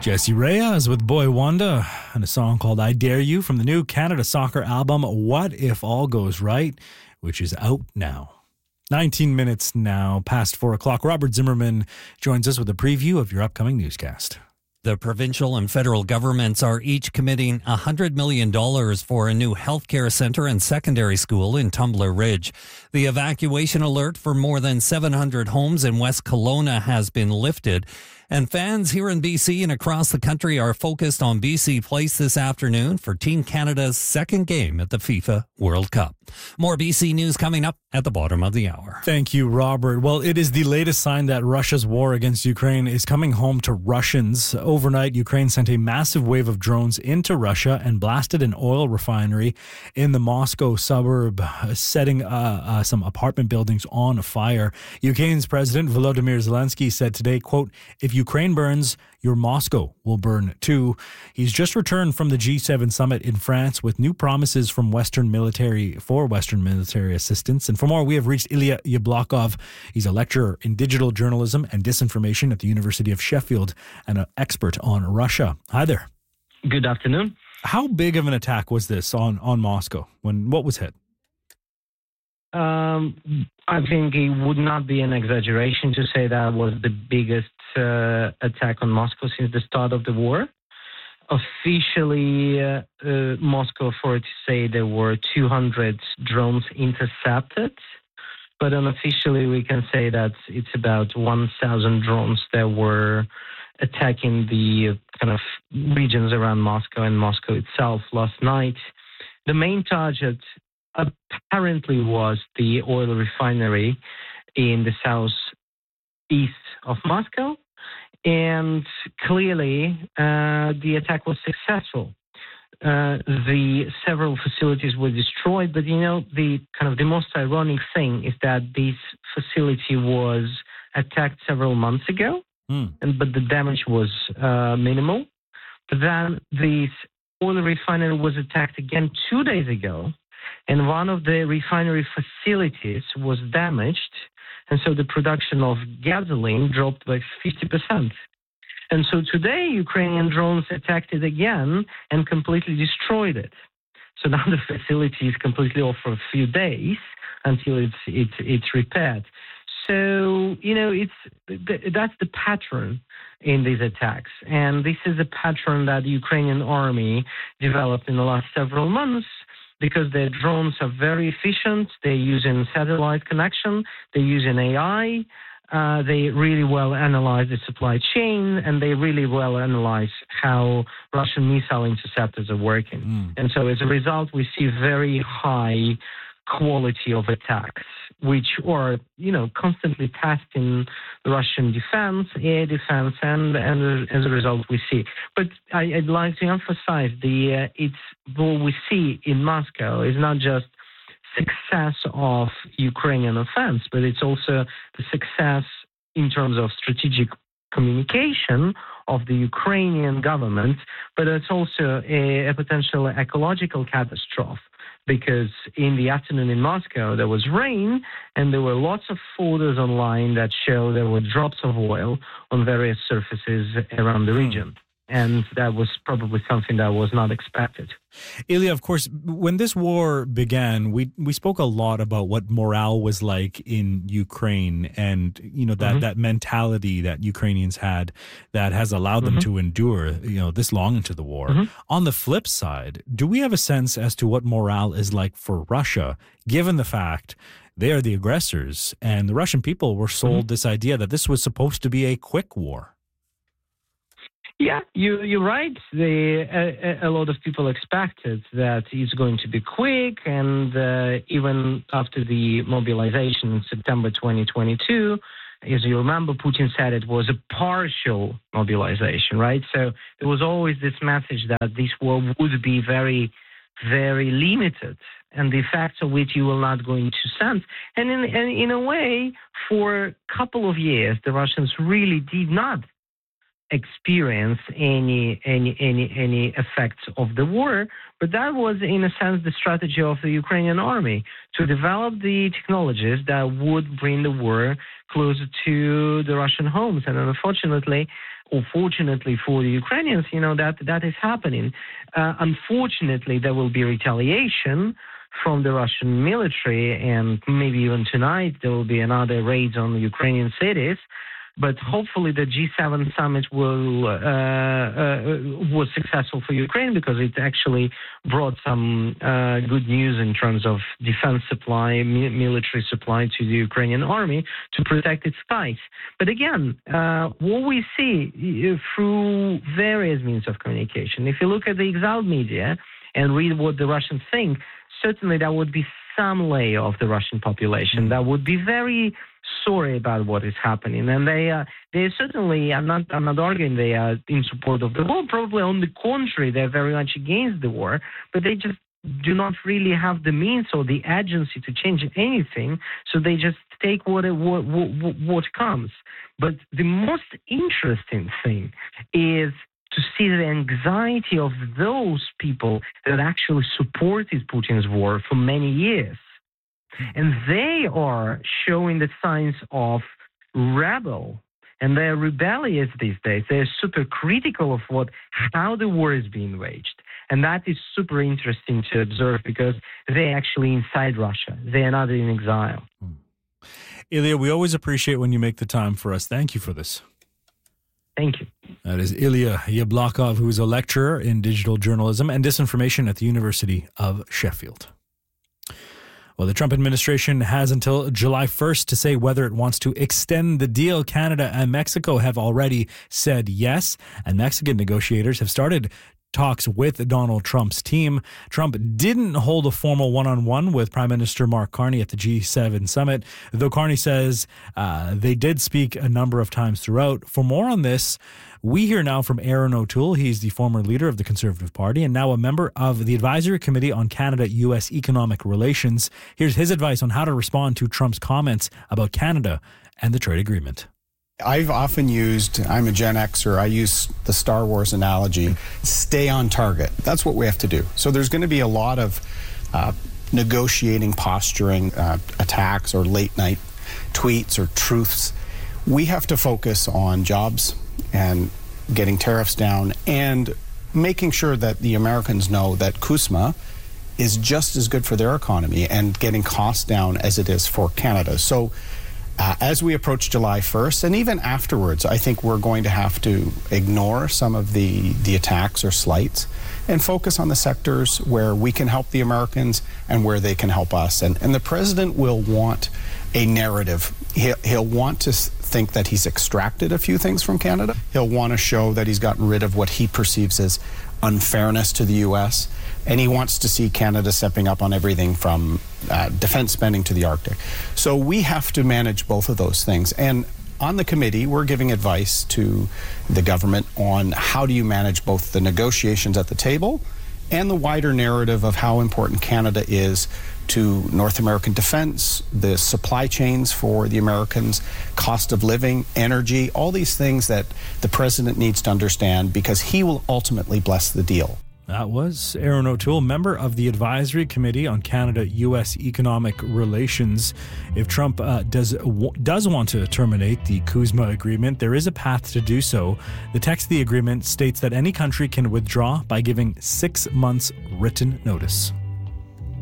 Jesse Reyes with Boy Wonder and a song called I Dare You from the new Canada Soccer album What If All Goes Right, which is out now. 19 minutes now past 4 o'clock. Robert Zimmerman joins us with a preview of your upcoming newscast. The provincial and federal governments are each committing $100 million for a new healthcare center and secondary school in Tumbler Ridge. The evacuation alert for more than 700 homes in West Kelowna has been lifted. And fans here in BC and across the country are focused on BC Place this afternoon for Team Canada's second game at the FIFA World Cup. More BC news coming up at the bottom of the hour. Thank you, Robert. Well, it is the latest sign that Russia's war against Ukraine is coming home to Russians. Overnight, Ukraine sent a massive wave of drones into Russia and blasted an oil refinery in the Moscow suburb, setting some apartment buildings on fire. Ukraine's President Volodymyr Zelensky said today, quote, "If Ukraine burns, your Moscow will burn too." He's just returned from the G7 summit in France with new promises from Western military assistance. And for more, we have reached Ilya Yablokov. He's a lecturer in digital journalism and disinformation at the University of Sheffield and an expert on Russia. Hi there. Good afternoon. How big of an attack was this on Moscow? What was hit? I think it would not be an exaggeration to say that was the biggest attack on Moscow since the start of the war. Officially, Moscow authorities say there were 200 drones intercepted, but unofficially we can say that it's about 1,000 drones that were attacking the kind of regions around Moscow and Moscow itself last night. The main target apparently was the oil refinery in the southeast of Moscow, and clearly the attack was successful. The several facilities were destroyed, but the most ironic thing is that this facility was attacked several months ago, but the damage was minimal. But then this oil refinery was attacked again 2 days ago, and one of the refinery facilities was damaged, and so the production of gasoline dropped by 50%. And so today, Ukrainian drones attacked it again and completely destroyed it. So now the facility is completely off for a few days until it's repaired. So, that's the pattern in these attacks. And this is a pattern that the Ukrainian army developed in the last several months, because their drones are very efficient. They're using satellite connection. They're using AI. They really well analyze the supply chain, and they really well analyze how Russian missile interceptors are working. And so as a result, we see very high quality of attacks, which are, constantly testing the Russian defense, air defense, and as a result, we see. But I'd like to emphasize what we see in Moscow is not just success of Ukrainian offense, but it's also the success in terms of strategic communication of the Ukrainian government, but it's also a potential ecological catastrophe. Because in the afternoon in Moscow, there was rain, and there were lots of photos online that show there were drops of oil on various surfaces around the region. And that was probably something that was not expected. Ilya, of course, when this war began, we spoke a lot about what morale was like in Ukraine, and that mentality that Ukrainians had that has allowed them to endure this long into the war. On the flip side, do we have a sense as to what morale is like for Russia, given the fact they are the aggressors and the Russian people were sold this idea that this was supposed to be a quick war? Yeah, you're right. A lot of people expected that it's going to be quick, and even after the mobilization in September 2022, as you remember, Putin said it was a partial mobilization, right? So there was always this message that this war would be very, very limited, and the effects of which you will not going to sense. And in a way, for a couple of years, the Russians really did not experience any effects of the war. But that was, in a sense, the strategy of the Ukrainian army, to develop the technologies that would bring the war closer to the Russian homes. And unfortunately, or fortunately for the Ukrainians, that is happening. Unfortunately, there will be retaliation from the Russian military, and maybe even tonight there will be another raid on Ukrainian cities. But hopefully the G7 summit was successful for Ukraine, because it actually brought some good news in terms of defense supply, military supply to the Ukrainian army to protect its skies. But again, what we see through various means of communication, if you look at the exiled media and read what the Russians think, certainly there would be some layer of the Russian population that would be very sorry about what is happening, and they certainly, I'm not arguing they are in support of the war. Probably on the contrary, they're very much against the war, but they just do not really have the means or the agency to change anything. So they just take what comes. But the most interesting thing is to see the anxiety of those people that actually supported Putin's war for many years. And they are showing the signs of rebel, and they're rebellious these days. They're super critical of how the war is being waged. And that is super interesting to observe, because they're actually inside Russia. They're not in exile. Ilya, we always appreciate when you make the time for us. Thank you for this. Thank you. That is Ilya Yablokov, who is a lecturer in digital journalism and disinformation at the University of Sheffield. Well, the Trump administration has until July 1st to say whether it wants to extend the deal. Canada and Mexico have already said yes, and Mexican negotiators have started talks with Donald Trump's team. Trump didn't hold a formal one-on-one with Prime Minister Mark Carney at the G7 summit, though Carney says they did speak a number of times throughout. For more on this, we hear now from Erin O'Toole. He's the former leader of the Conservative Party and now a member of the Advisory Committee on Canada-U.S. Economic Relations. Here's his advice on how to respond to Trump's comments about Canada and the trade agreement. I've often I'm a Gen Xer, I use the Star Wars analogy, stay on target. That's what we have to do. So there's going to be a lot of negotiating, posturing, attacks or late night tweets or truths. We have to focus on jobs and getting tariffs down and making sure that the Americans know that CUSMA is just as good for their economy and getting costs down as it is for Canada. So as we approach July 1st, and even afterwards, I think we're going to have to ignore some of the attacks or slights and focus on the sectors where we can help the Americans and where they can help us. And the president will want a narrative. He'll want to think that he's extracted a few things from Canada. He'll want to show that he's gotten rid of what he perceives as unfairness to the U.S., and he wants to see Canada stepping up on everything from defense spending to the Arctic. So we have to manage both of those things. And on the committee, we're giving advice to the government on how do you manage both the negotiations at the table and the wider narrative of how important Canada is to North American defense, the supply chains for the Americans, cost of living, energy, all these things that the president needs to understand, because he will ultimately bless the deal. That was Erin O'Toole, member of the Advisory Committee on Canada-U.S. Economic Relations. If Trump does want to terminate the CUSMA agreement, there is a path to do so. The text of the agreement states that any country can withdraw by giving 6 months written notice.